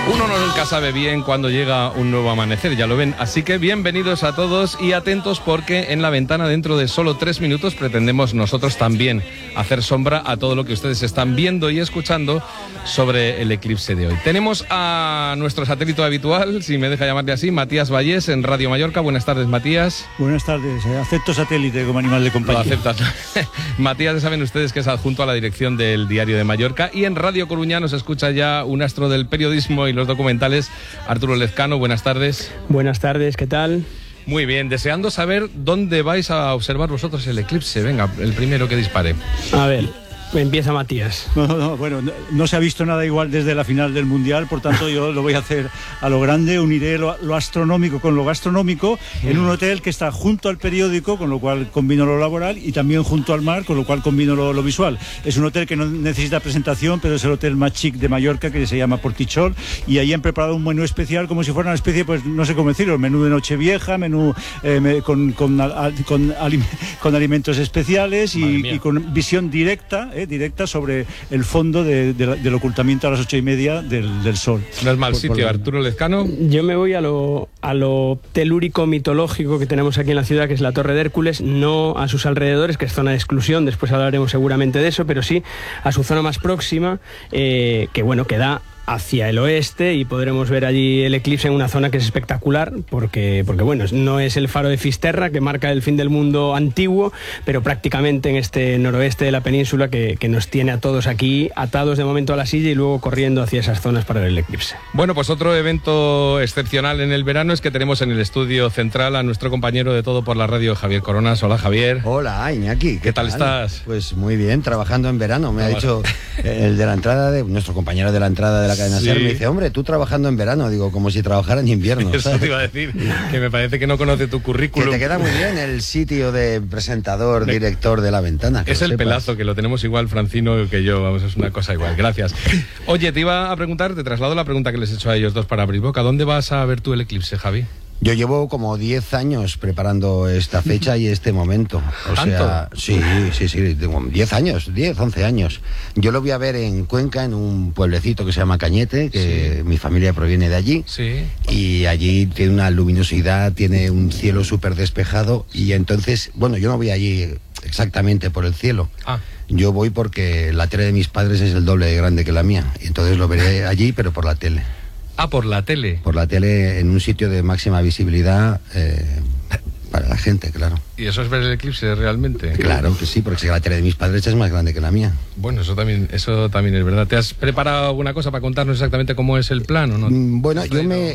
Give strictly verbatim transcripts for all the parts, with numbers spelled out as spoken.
Uno nunca sabe bien cuándo llega un nuevo amanecer, ya lo ven. Así que bienvenidos a todos y atentos porque en la ventana dentro de solo tres minutos pretendemos nosotros también hacer sombra a todo lo que ustedes están viendo y escuchando sobre el eclipse de hoy. Tenemos a nuestro satélite habitual, si me deja llamarle así, Matías Vallés en Radio Mallorca. Buenas tardes, Matías. Buenas tardes, acepto satélite como animal de compañía. Lo aceptas. Matías, ya saben ustedes que es adjunto a la dirección del Diario de Mallorca, y en Radio Coruña nos escucha ya un astro del periodismo y los documentales, Arturo Lezcano. Buenas tardes. Buenas tardes, ¿qué tal? Muy bien, deseando saber dónde vais a observar vosotros el eclipse. Venga, el primero que dispare. A ver, empieza Matías. No, no, no, bueno, no, no se ha visto nada igual desde la final del Mundial, por tanto yo lo voy a hacer a lo grande, uniré lo, lo astronómico con lo gastronómico en un hotel que está junto al periódico, con lo cual combino lo laboral, y también junto al mar, con lo cual combino lo, lo visual. Es un hotel que no necesita presentación, pero es el hotel más chic de Mallorca, que se llama Portichol, y ahí han preparado un menú especial como si fuera una especie, pues no sé cómo decirlo, menú de Nochevieja, menú eh, con, con, a, con, alim, con alimentos especiales y, y con visión directa, Eh, directa sobre el fondo de, de, del ocultamiento a las ocho y media del, del sol. No es mal por, sitio, por Arturo Lezcano. Yo me voy a lo, a lo telúrico mitológico que tenemos aquí en la ciudad, que es la Torre de Hércules, no a sus alrededores, que es zona de exclusión, después hablaremos seguramente de eso, pero sí a su zona más próxima, eh, que bueno, que da hacia el oeste, y podremos ver allí el eclipse en una zona que es espectacular porque, porque bueno, no es el faro de Fisterra que marca el fin del mundo antiguo, pero prácticamente en este noroeste de la península que, que nos tiene a todos aquí atados de momento a la silla y luego corriendo hacia esas zonas para ver el eclipse. Bueno, pues otro evento excepcional en el verano es que tenemos en el estudio central a nuestro compañero de Todo por la Radio, Javier Coronas. Hola, Javier. Hola, Iñaki. ¿Qué, ¿Qué tal, tal estás? Pues muy bien, trabajando en verano. Me ha dicho el de la entrada, de nuestro compañero de la entrada de la cadena Sí. SER, me dice, hombre, tú trabajando en verano. Digo, como si trabajara en invierno. Eso ¿sabes? te iba a decir, que me parece que no conoce tu currículum. Que te queda muy bien el sitio de presentador, de... director de La Ventana. Es el sepas. Pelazo, que lo tenemos igual Francino que yo, vamos, es una cosa igual. Gracias. Oye, te iba a preguntar, te traslado la pregunta que les he hecho a ellos dos para abrir boca. ¿Dónde vas a ver tú el eclipse, Javi? Yo llevo como diez años preparando esta fecha y este momento. O ¿Tanto? sea, sí, sí, sí, diez años, diez, once años. Yo lo voy a ver en Cuenca, en un pueblecito que se llama Cañete, que sí. Mi familia proviene de allí. Sí. Y allí tiene una luminosidad, tiene un cielo súper despejado. Y entonces, bueno, yo no voy allí exactamente por el cielo. Ah. Yo voy porque la tele de mis padres es el doble de grande que la mía. Y entonces lo veré allí, pero por la tele. Ah, por la tele. Por la tele, en un sitio de máxima visibilidad eh, para la gente, claro. ¿Y eso es ver el eclipse realmente? Claro que sí, porque la tele de mis padres es más grande que la mía. Bueno, eso también, eso también es verdad. ¿Te has preparado alguna cosa para contarnos exactamente cómo es el plan o no? Bueno, yo me,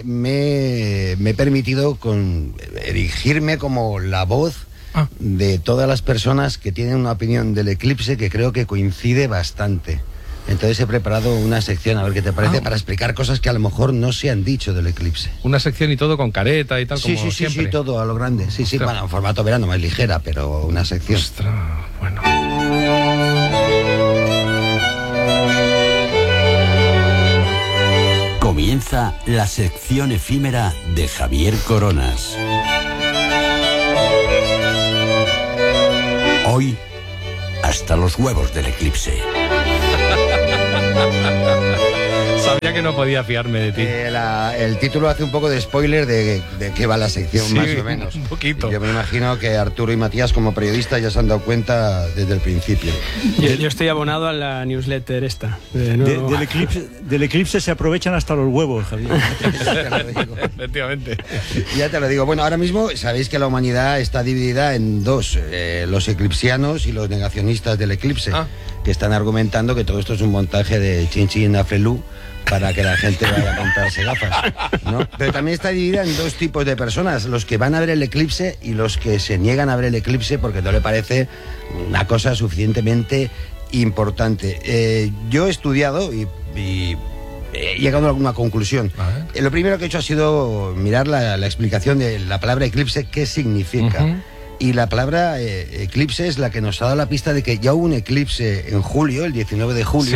me, me he permitido con erigirme como la voz ah. de todas las personas que tienen una opinión del eclipse que creo que coincide bastante. Entonces he preparado una sección, a ver qué te parece, ah. para explicar cosas que a lo mejor no se han dicho del eclipse. Una sección y todo con careta y tal, sí, como sí, siempre. Sí, sí, todo a lo grande. Sí, Ostras. sí, bueno, en formato verano, más ligera, pero una sección. Ostras, bueno. Comienza la sección efímera de Javier Coronas. Hoy, hasta los huevos del eclipse. Sabía que no podía fiarme de ti. Eh, la, el título hace un poco de spoiler de, de qué va la sección, sí, más o menos. Un poquito. Yo me imagino que Arturo y Matías, como periodistas, ya se han dado cuenta desde el principio. Yo, yo estoy abonado a la newsletter esta. De, no... de, del, eclipse, del eclipse se aprovechan hasta los huevos, Javier. Efectivamente. Ya te lo digo. Bueno, ahora mismo sabéis que la humanidad está dividida en dos. Eh, los eclipsianos y los negacionistas del eclipse. Ah. Que están argumentando que todo esto es un montaje de Chin Chin Aflelu para que la gente vaya a comprarse gafas, ¿no? Pero también está dividida en dos tipos de personas, los que van a ver el eclipse y los que se niegan a ver el eclipse porque no le parece una cosa suficientemente importante. Eh, yo he estudiado y, y he llegado a alguna conclusión. Eh, lo primero que he hecho ha sido mirar la, la explicación de la palabra eclipse, qué significa. Uh-huh. Y la palabra eh, eclipse es la que nos ha dado la pista de que ya hubo un eclipse en julio, el diecinueve de julio, sí.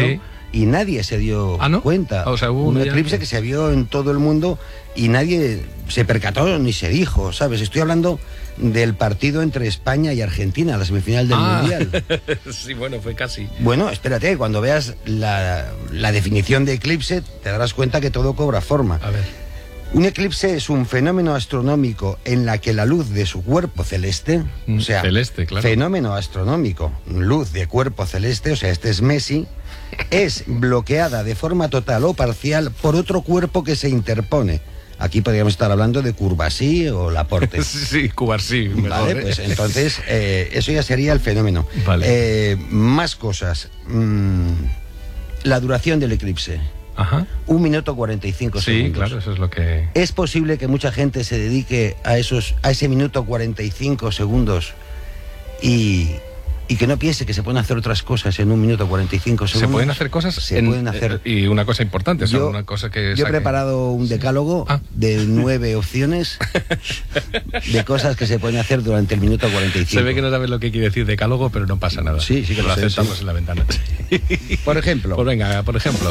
y nadie se dio ¿Ah, no? cuenta. O sea, hubo un un eclipse día... que se vio en todo el mundo y nadie se percató ni se dijo, ¿sabes? Estoy hablando del partido entre España y Argentina, la semifinal del ah. Mundial. Sí, bueno, fue casi. Bueno, espérate, cuando veas la, la definición de eclipse, te darás cuenta que todo cobra forma. A ver. Un eclipse es un fenómeno astronómico en la que la luz de su cuerpo celeste, Mm, o sea, celeste, claro. fenómeno astronómico, luz de cuerpo celeste, o sea, este es Messi, es bloqueada de forma total o parcial por otro cuerpo que se interpone. Aquí podríamos estar hablando de Courvoisier o Laporte. Sí, sí, Cubarsí. Vale, pues entonces eh, eso ya sería el fenómeno. Vale. Eh, más cosas. Mm, la duración del eclipse. Ajá. Un minuto cuarenta y cinco Sí, segundos. claro, eso es lo que... ¿Es posible que mucha gente se dedique a esos, a ese minuto cuarenta y cinco segundos y, y que no piense que se pueden hacer otras cosas en un minuto cuarenta y cinco segundos? Se pueden hacer cosas... Se en- pueden hacer. eh, y una cosa importante, o sea, Yo- una cosa que... Yo he saque- preparado un decálogo Ah. de nueve opciones de cosas que se pueden hacer durante el minuto cuarenta y cinco. Se ve que no sabes lo que quiere decir decálogo, pero no pasa nada. Sí, sí que lo lo sé, aceptamos sí. en la ventana. Por ejemplo, Pues venga, por ejemplo.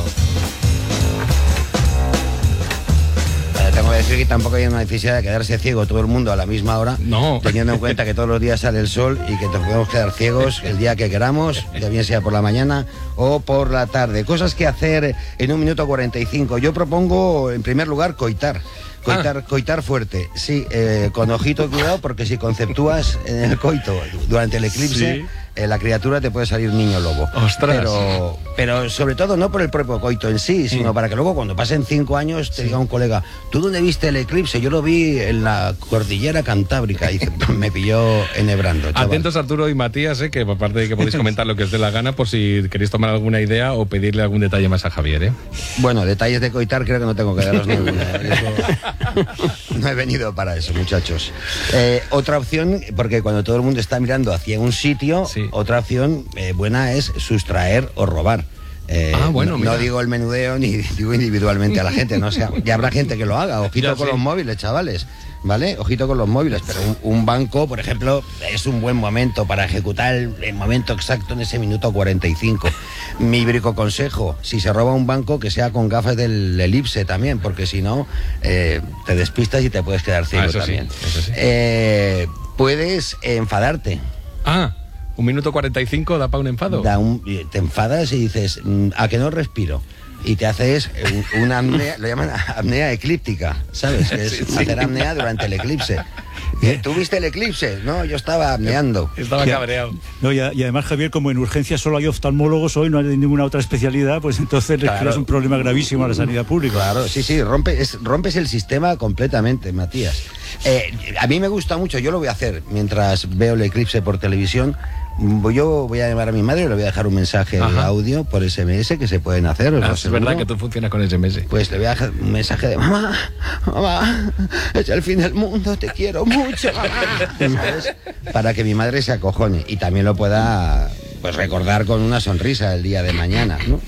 eh, tengo que decir que tampoco hay una necesidad de quedarse ciego todo el mundo a la misma hora, No. teniendo en cuenta que todos los días sale el sol y que nos podemos quedar ciegos el día que queramos, ya bien sea por la mañana o por la tarde. Cosas que hacer en un minuto cuarenta y cinco. Yo propongo, en primer lugar, coitar. Coitar, coitar fuerte, sí, eh, con ojito cuidado, porque si conceptúas en el coito durante el eclipse, Sí. eh, la criatura te puede salir niño lobo. Ostras. Pero, pero sobre todo no por el propio coito en sí, sino Mm. para que luego cuando pasen cinco años te diga un colega, ¿tú dónde viste el eclipse? Yo lo vi en la cordillera Cantábrica. Y dice, me pilló enhebrando, chaval. Atentos Arturo y Matías, eh, que aparte de que podéis comentar lo que os dé la gana, por si queréis tomar alguna idea o pedirle algún detalle más a Javier, ¿eh? Bueno, detalles de coitar creo que no tengo que daros ninguna. Eso- no he venido para eso, muchachos. Eh, otra opción, porque cuando todo el mundo está mirando hacia un sitio, Sí. otra opción eh, buena es sustraer o robar. Eh, Ah, bueno, no, mira. no digo el menudeo ni digo individualmente a la gente, no sea, ya habrá gente que lo haga. Ojito Ya, con sí. los móviles, chavales. ¿Vale? Ojito con los móviles, pero un, un banco, por ejemplo, es un buen momento para ejecutar el, el momento exacto en ese minuto cuarenta y cinco. Mi brico consejo, si se roba un banco, que sea con gafas del elipse también, porque si no, eh, te despistas y te puedes quedar ciego Ah, eso sí, también. eso sí. Eh, puedes enfadarte. Ah, un minuto cuarenta y cinco da para un enfado. Da un- te enfadas y dices, mm, ¿a que no respiro? Y te haces un- una apnea, lo llaman apnea eclíptica, ¿sabes? Que es Sí, sí. hacer apnea durante el eclipse. ¿Eh? ¿Tú viste el eclipse? No, yo estaba apneando. Estaba Ya. cabreado. No, y, a- y además, Javier, como en urgencias solo hay oftalmólogos hoy, no hay ninguna otra especialidad, pues entonces les Claro. creas un problema gravísimo a la sanidad pública. Claro, sí, sí, rompe, es- rompes el sistema completamente, Matías. Eh, a mí me gusta mucho, yo lo voy a hacer mientras veo el eclipse por televisión. Voy- Yo voy a llamar a mi madre y le voy a dejar un mensaje de Ajá. audio por S M S que se pueden hacer. os lo Ah, es aseguro. verdad que tú funcionas con S M S. Pues le voy a dejar un mensaje de mamá, mamá, es el fin del mundo, te quiero mucho, mamá. ¿Sabes? Para que mi madre se acojone y también lo pueda pues recordar con una sonrisa el día de mañana, ¿no?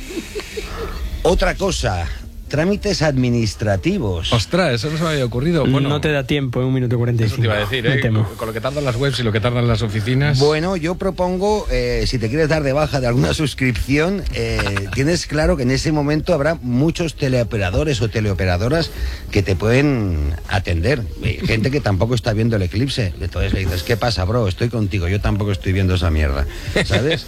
Otra cosa, trámites administrativos. Ostras, eso no se me había ocurrido. Bueno, no te da tiempo en un minuto cuarenta y eso cinco. te iba a decir, me ¿eh? temo. Con, con lo que tardan las webs y lo que tardan las oficinas. Bueno, yo propongo, eh, si te quieres dar de baja de alguna suscripción, eh, tienes claro que en ese momento habrá muchos teleoperadores o teleoperadoras que te pueden atender. Eh, Gente que tampoco está viendo el eclipse. Entonces le dices, ¿qué pasa, bro? Estoy contigo, yo tampoco estoy viendo esa mierda. ¿Sabes?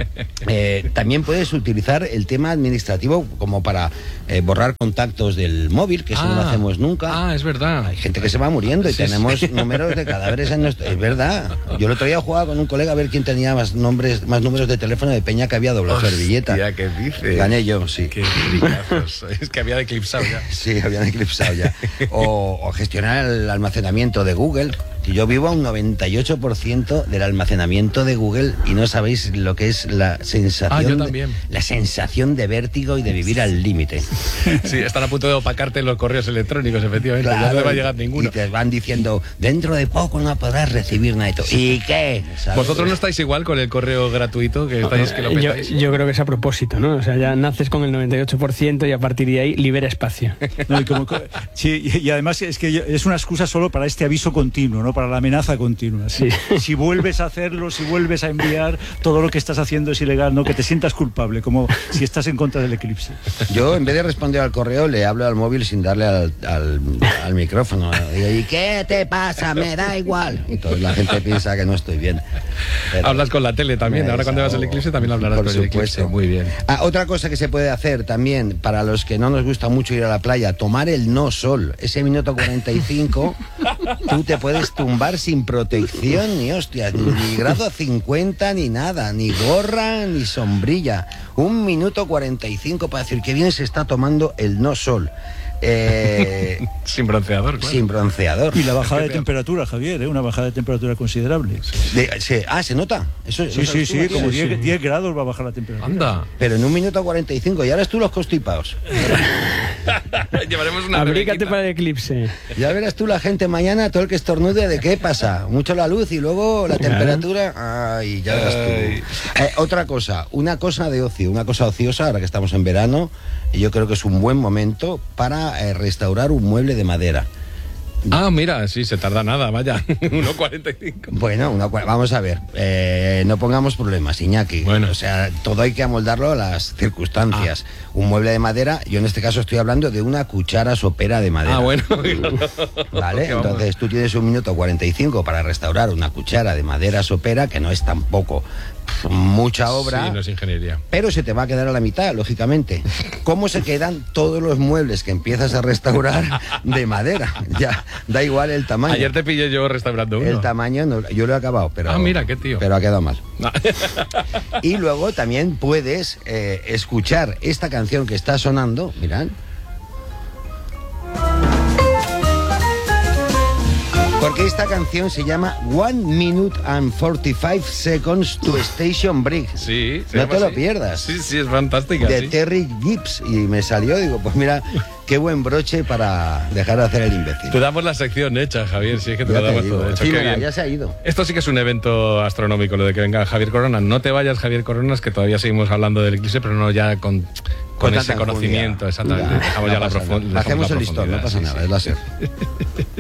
Eh, también puedes utilizar el tema administrativo como para eh, borrar contactos del móvil, que eso no lo Ah. hacemos nunca. Ah, es verdad. Hay gente que se va muriendo y Sí, tenemos sí. números de cadáveres en nuestro... Es verdad. Yo el otro día jugaba con un colega a ver quién tenía más nombres, más números de teléfono de peña que había doblado servilleta. Hostia, ¿qué dices? Gané yo, sí. Qué brillazos. Es que había eclipsado ya. Sí, habían eclipsado ya. O, o gestionar el almacenamiento de Google. Yo vivo a un noventa y ocho por ciento del almacenamiento de Google y no sabéis lo que es la sensación... Ah, yo de- también. la sensación de vértigo y de vivir al límite. Sí, están a punto de opacarte los correos electrónicos, efectivamente. ya no te va a llegar ninguno. Y te van diciendo, dentro de poco no podrás recibir nada. Y tú, ¿y qué? ¿Sabes? ¿Vosotros no estáis igual con el correo gratuito que estáis que lo Yo, petáis? yo creo que es a propósito, ¿no? O sea, ya naces con el noventa y ocho por ciento y a partir de ahí libera espacio. No, y, como- sí, y- y además es que es una excusa solo para este aviso continuo, ¿no? ¿no? Para la amenaza continua. Sí. Si vuelves a hacerlo, si vuelves a enviar, todo lo que estás haciendo es ilegal, ¿no? Que te sientas culpable, como si estás en contra del eclipse. Yo, en vez de responder al correo, le hablo al móvil sin darle al, al, al micrófono. Digo, ¿y qué te pasa? Me da igual. Entonces la gente piensa que no estoy bien. Pero, hablas con la tele también. Ahora cuando vas al eclipse también hablarás por con el supuesto. eclipse. Muy bien. Ah, otra cosa que se puede hacer también, para los que no nos gusta mucho ir a la playa, tomar el no sol. Ese minuto cuarenta y cinco, tú te puedes tumbar sin protección, ni hostias, ni, ni grado cincuenta, ni nada, ni gorra, ni sombrilla. Un minuto cuarenta y cinco para decir que bien se está tomando el no sol. Eh, sin bronceador, claro. Sin bronceador. Y la bajada de temperatura, Javier, ¿eh? Una bajada de temperatura considerable. De, se, ah, ¿se nota? Eso, sí, eso sí, sí, como sí, diez, sí. diez grados va a bajar la temperatura. Anda. Pero en un minuto cuarenta y cinco, ya eres tú los constipados. Llevaremos una Abrígate rebequita. para el eclipse. Ya verás tú la gente mañana, todo el que estornude, ¿de qué pasa? Mucho la luz y luego la temperatura. Ay, ya verás tú. Eh, otra cosa, una cosa de ocio, una cosa ociosa, ahora que estamos en verano, y yo creo que es un buen momento para eh, restaurar un mueble de madera. Ah, mira, sí, se tarda nada, vaya. uno cuarenta y cinco. Bueno, una, vamos a ver, eh, no pongamos problemas, Iñaki. Bueno. O sea, todo hay que amoldarlo a las circunstancias. Ah. Un mueble de madera, yo en este caso estoy hablando de una cuchara sopera de madera. Ah, bueno. Vale, entonces tú tienes un minuto cuarenta y cinco para restaurar una cuchara de madera sopera, que no es tampoco mucha obra. Sí, no es ingeniería. Pero se te va a quedar a la mitad, lógicamente. ¿Cómo se quedan todos los muebles que empiezas a restaurar de madera? Ya, da igual el tamaño. Ayer te pillé yo restaurando uno. El tamaño, no, yo lo he acabado, pero... Ah, mira, qué tío. Pero ha quedado mal. Y luego también puedes eh, escuchar esta canción que está sonando, mirad. Porque esta canción se llama One Minute and forty-five Seconds to Station Break. Sí, no te así. Lo pierdas. Sí, sí, es fantástica. De sí. Terry Gibbs. Y me salió, digo, pues mira, qué buen broche para dejar de hacer el imbécil. Te damos la sección hecha, Javier, si es que te ya lo damos digo, todo hecho. sí, Qué mira, bien. ya se ha ido. Esto sí que es un evento astronómico, lo de que venga Javier Corona. No te vayas, Javier Coronas, que todavía seguimos hablando del eclipse, pero no ya con, con, con ese conocimiento. Exactamente. Ya, Dejamos no ya la pasa profundidad. nada. Hacemos el listón, no pasa sí, nada, sí. es láser.